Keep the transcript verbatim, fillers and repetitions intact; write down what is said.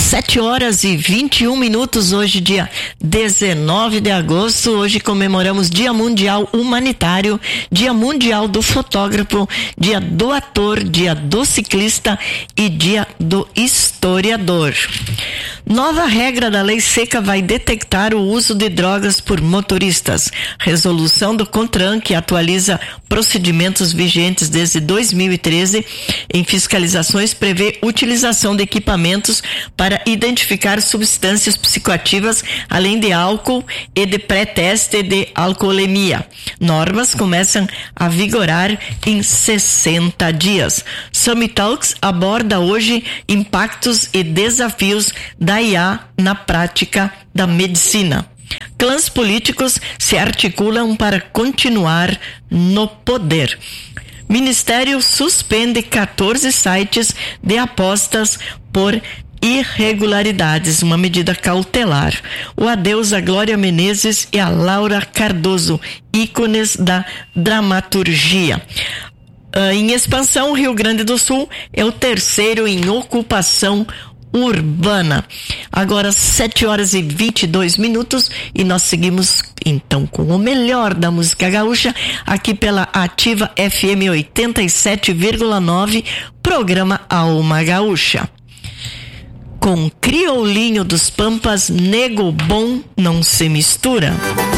sete horas e vinte e um minutos, hoje dia dezenove de agosto. Hoje comemoramos Dia Mundial Humanitário, Dia Mundial do Fotógrafo, Dia do Ator, Dia do Ciclista e Dia do Historiador. Nova regra da Lei Seca vai detectar o uso de drogas por motoristas. Resolução do CONTRAN, que atualiza procedimentos vigentes desde dois mil e treze em fiscalizações, prevê utilização de equipamentos para identificar substâncias psicoativas, além de álcool e de pré-teste de alcoolemia. Normas começam a vigorar em sessenta dias. Summit Talks aborda hoje impactos e desafios da I A na prática da medicina. Clãs políticos se articulam para continuar no poder. Ministério suspende quatorze sites de apostas por irregularidades, uma medida cautelar. O adeus a Glória Menezes e a Laura Cardoso, ícones da dramaturgia. Uh, em expansão, Rio Grande do Sul é o terceiro em ocupação urbana. Agora sete horas e vinte e dois minutos e nós seguimos então com o melhor da música gaúcha aqui pela Ativa F M oitenta e sete vírgula nove, programa Alma Gaúcha. Com Crioulinho dos Pampas, Nego Bom não se mistura.